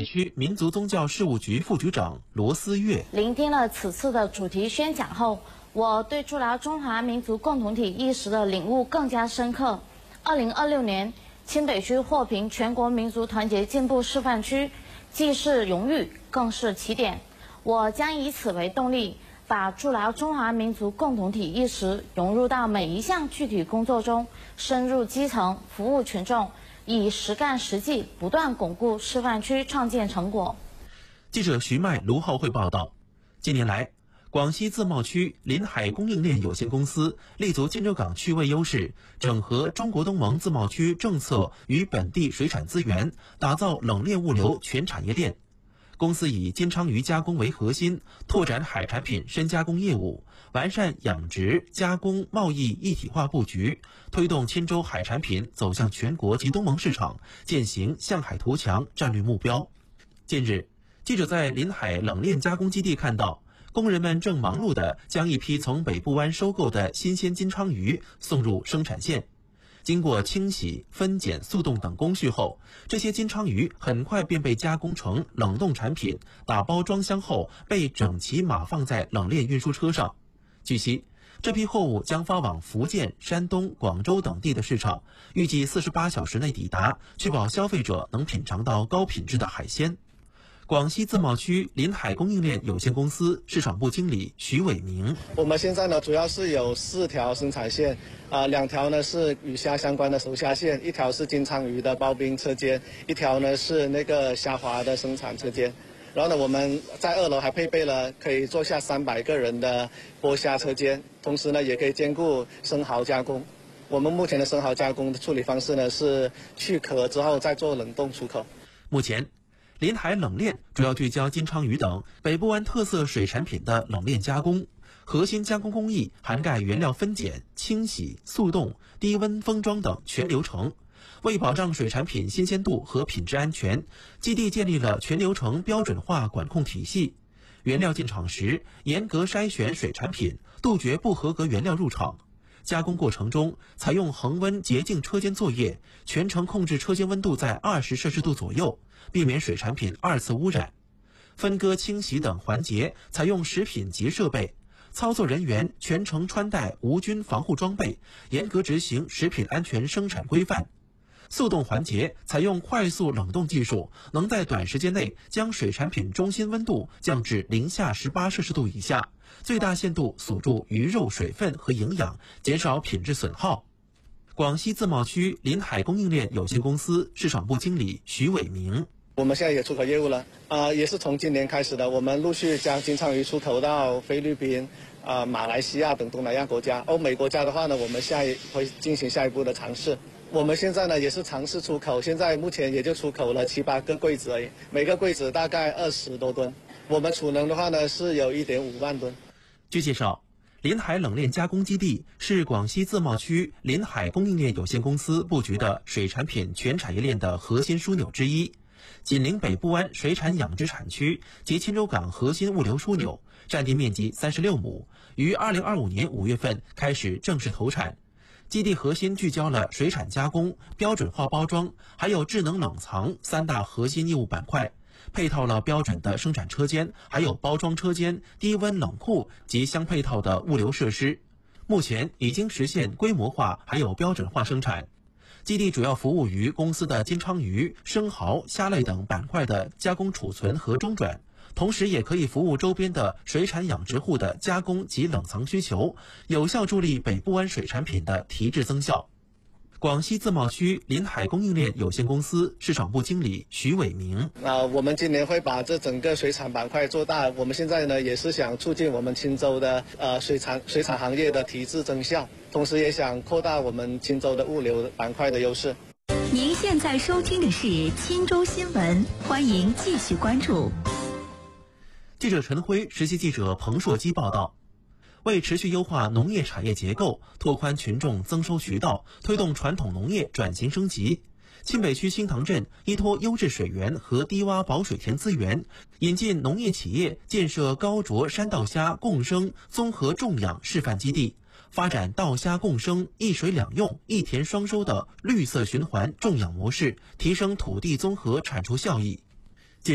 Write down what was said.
区民族宗教事务局副局长罗思月。 聆听了此次的主题宣讲后，我对筑牢中华民族共同体意识的领悟更加深刻。2026年，清北区获评全国民族团结进步示范区，既是荣誉，更是起点。我将以此为动力，把筑牢中华民族共同体意识融入到每一项具体工作中，深入基层，服务群众，以实干实际，不断巩固示范区创建成果。 记者徐麦、卢浩慧报道。近年来，广西自贸区临海供应链有限公司立足金州港区位优势，整合中国东盟自贸区政策与本地水产资源，打造冷链物流全产业链。公司以金鲳鱼加工为核心，拓展海产品深加工业务，完善养殖、加工、贸易一体化布局，推动钦州海产品走向全国及东盟市场，践行向海图强战略目标。近日，记者在临海冷链加工基地看到，工人们正忙碌地将一批从北部湾收购的新鲜金鲳鱼送入生产线。经过清洗、分拣、速冻等工序后，这些金鲳鱼很快便被加工成冷冻产品，打包装箱后被整齐码放在冷链运输车上。据悉，这批货物将发往福建、山东、广州等地的市场，预计48小时内抵达，确保消费者能品尝到高品质的海鲜。广西自贸区临海供应链有限公司市场部经理徐伟明： 我们现在呢，主要是有4条生产线，2条呢是鱼虾相关的熟虾线，1条是金鲳鱼的包冰车间，1条呢是那个虾滑的生产车间。然后呢，我们在2楼还配备了可以坐下300个人的剥虾车间，同时呢也可以兼顾生蚝加工。我们目前的生蚝加工的处理方式呢是去壳之后再做冷冻出口。 目前，临海冷链主要聚焦金鲳鱼等北部湾特色水产品的冷链加工，核心加工工艺涵盖原料分拣、清洗、速冻、低温封装等全流程。为保障水产品新鲜度和品质安全，基地建立了全流程标准化管控体系。原料进场时，严格筛选水产品，杜绝不合格原料入场。加工过程中，采用恒温洁净车间作业，全程控制车间温度在20摄氏度左右，避免水产品2次污染。分割、清洗等环节采用食品级设备，操作人员全程穿戴无菌防护装备，严格执行食品安全生产规范。速冻环节采用快速冷冻技术，能在短时间内将水产品中心温度降至零下18摄氏度以下，最大限度锁住鱼肉水分和营养，减少品质损耗。广西自贸区临海供应链有限公司市场部经理徐伟明： 我们现在也出口业务了，也是从今年开始的，我们陆续将金鲳鱼出口到菲律宾、马来西亚等东南亚国家。欧美国家的话呢，我们会进行下一步的尝试。我们现在呢也是尝试出口，现在目前也就出口了7、8个柜子而已，每个柜子大概20多吨。我们储能的话呢是有1.5万吨。 据介绍，临海冷链加工基地是广西自贸区临海供应链有限公司布局的水产品全产业链的核心枢纽之一，紧邻北部湾水产养殖产区及钦州港核心物流枢纽，占地面积36亩，于2025年5月份开始正式投产。基地核心聚焦了水产加工、标准化包装，还有智能冷藏3大核心业务板块，配套了标准的生产车间，还有包装车间、低温冷库及相配套的物流设施。目前已经实现规模化还有标准化生产。基地主要服务于公司的金鲳鱼、生蚝、虾类等板块的加工储存和中转，同时也可以服务周边的水产养殖户的加工及冷藏需求，有效助力北部湾水产品的提质增效。广西自贸区临海供应链有限公司市场部经理徐伟明： 我们今年会把这整个水产板块做大，我们现在呢也是想促进我们钦州的水产行业的提质增效，同时也想扩大我们钦州的物流板块的优势。 您现在收听的是钦州新闻，欢迎继续关注。 记者陈辉、实习记者彭硕基报道。为持续优化农业产业结构，拓宽群众增收渠道，推动传统农业转型升级，钦北区新塘镇依托优质水源和低洼保水田资源，引进农业企业建设高涿山稻虾共生综合种养示范基地，发展稻虾共生、一水两用、一田双收的绿色循环种养模式，提升土地综合产出效益。